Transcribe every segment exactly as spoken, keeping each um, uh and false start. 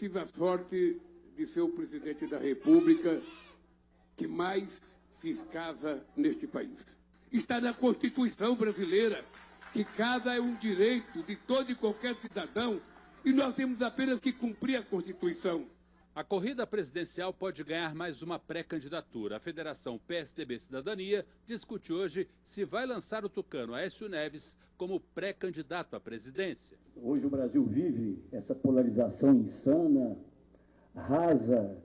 tive a sorte de ser o presidente da República que mais fiz casa neste país. Está na Constituição brasileira que casa é um direito de todo e qualquer cidadão e nós temos apenas que cumprir a Constituição. A corrida presidencial pode ganhar mais uma pré-candidatura. A Federação P S D B Cidadania discute hoje se vai lançar o tucano Aécio Neves como pré-candidato à presidência. Hoje o Brasil vive essa polarização insana, rasa,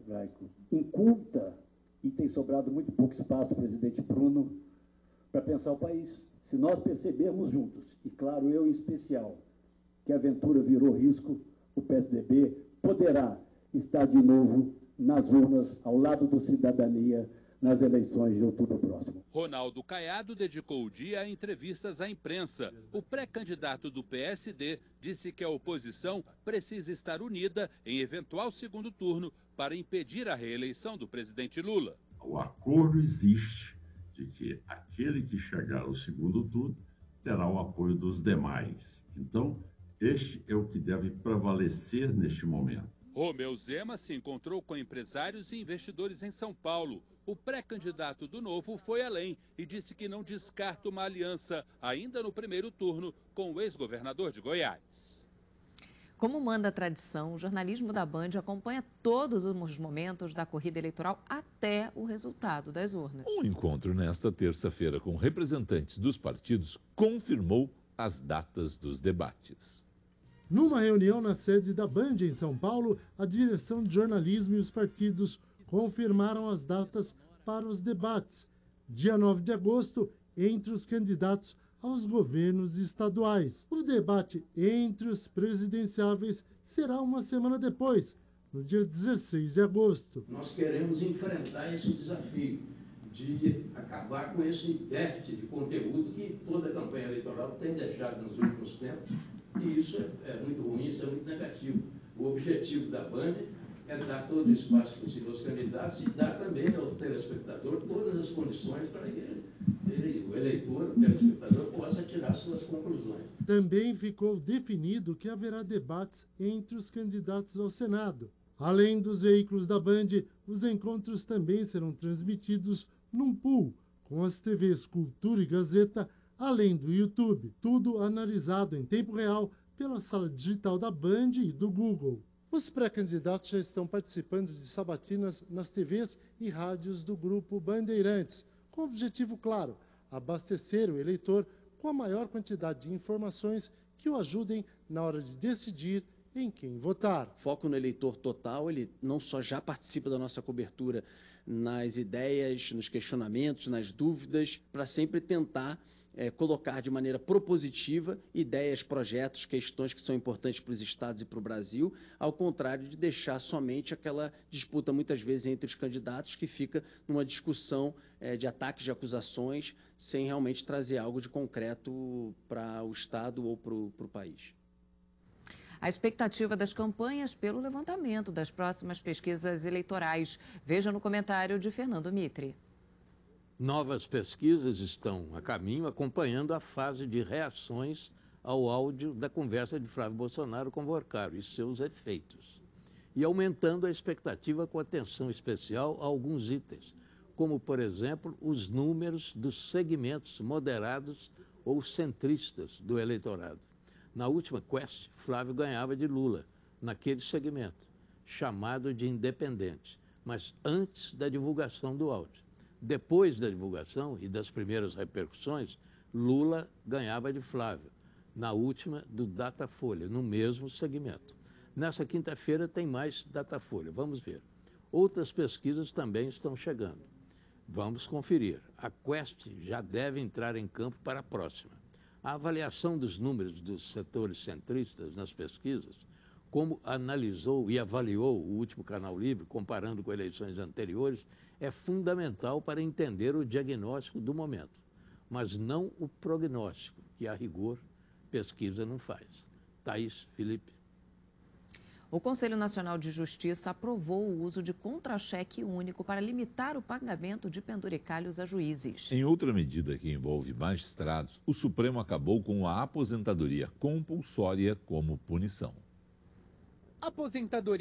inculta, e tem sobrado muito pouco espaço, presidente Bruno, para pensar o país. Se nós percebermos juntos, e claro, eu em especial, que a aventura virou risco, o P S D B poderá estar de novo nas urnas, ao lado do Cidadania, nas eleições de outubro próximo. Ronaldo Caiado dedicou o dia a entrevistas à imprensa. O pré-candidato do P S D disse que a oposição precisa estar unida em eventual segundo turno para impedir a reeleição do presidente Lula. O acordo existe de que aquele que chegar ao segundo turno terá o apoio dos demais. Então, este é o que deve prevalecer neste momento. Romeu Zema se encontrou com empresários e investidores em São Paulo. O pré-candidato do Novo foi além e disse que não descarta uma aliança, ainda no primeiro turno, com o ex-governador de Goiás. Como manda a tradição, o jornalismo da Band acompanha todos os momentos da corrida eleitoral até o resultado das urnas. Um encontro nesta terça-feira com representantes dos partidos confirmou as datas dos debates. Numa reunião na sede da Band em São Paulo, a direção de jornalismo e os partidos confirmaram as datas para os debates. Dia nove de agosto, entre os candidatos aos governos estaduais. O debate entre os presidenciáveis será uma semana depois, no dia dezesseis de agosto. Nós queremos enfrentar esse desafio de acabar com esse déficit de conteúdo que toda a campanha eleitoral tem deixado nos últimos tempos. E isso é, é muito ruim, isso é muito negativo. O objetivo da Band é dar todo o espaço possível aos candidatos e dar também ao telespectador todas as condições para que ele, ele, o eleitor, o telespectador, possa tirar suas conclusões. Também ficou definido que haverá debates entre os candidatos ao Senado. Além dos veículos da Band, os encontros também serão transmitidos num pool com as T Vs Cultura e Gazeta, além do YouTube. Tudo analisado em tempo real pela sala digital da Band e do Google. Os pré-candidatos já estão participando de sabatinas nas T Vs e rádios do Grupo Bandeirantes, com o objetivo claro, abastecer o eleitor com a maior quantidade de informações que o ajudem na hora de decidir em quem votar. Foco no eleitor total, ele não só já participa da nossa cobertura nas ideias, nos questionamentos, nas dúvidas, para sempre tentar É, colocar de maneira propositiva ideias, projetos, questões que são importantes para os estados e para o Brasil, ao contrário de deixar somente aquela disputa, muitas vezes, entre os candidatos, que fica numa discussão é, de ataques, de acusações, sem realmente trazer algo de concreto para o estado ou para o país. A expectativa das campanhas pelo levantamento das próximas pesquisas eleitorais. Veja no comentário de Fernando Mitre. Novas pesquisas estão a caminho, acompanhando a fase de reações ao áudio da conversa de Flávio Bolsonaro com Vorcaro e seus efeitos, e aumentando a expectativa com atenção especial a alguns itens, como, por exemplo, os números dos segmentos moderados ou centristas do eleitorado. Na última Quest, Flávio ganhava de Lula, naquele segmento, chamado de independente, mas antes da divulgação do áudio. Depois da divulgação e das primeiras repercussões, Lula ganhava de Flávio, na última do Datafolha, no mesmo segmento. Nessa quinta-feira tem mais Datafolha, vamos ver. Outras pesquisas também estão chegando. Vamos conferir. A Quest já deve entrar em campo para a próxima. A avaliação dos números dos setores centristas nas pesquisas, como analisou e avaliou o último Canal Livre, comparando com eleições anteriores, é fundamental para entender o diagnóstico do momento, mas não o prognóstico, que, a rigor, pesquisa não faz. Thaís, Felipe. O Conselho Nacional de Justiça aprovou o uso de contra-cheque único para limitar o pagamento de penduricalhos a juízes. Em outra medida que envolve magistrados, o Supremo acabou com a aposentadoria compulsória como punição. Aposentadoria